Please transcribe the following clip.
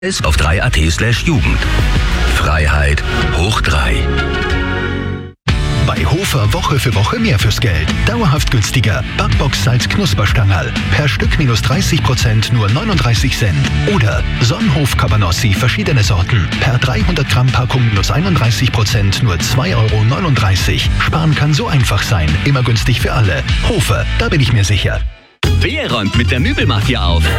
Ist auf 3.at/Jugend. Freiheit hoch 3. Bei Hofer Woche für Woche mehr fürs Geld. Dauerhaft günstiger. Backbox Salz Knusperstangerl. Per Stück minus 30%, nur 39 Cent. Oder Sonnenhof Cabanossi verschiedene Sorten. Per 300 Gramm Packung minus 31%, nur 2,39 €. Sparen kann so einfach sein. Immer günstig für alle. Hofer, da bin ich mir sicher. Wer räumt mit der Möbelmafia auf?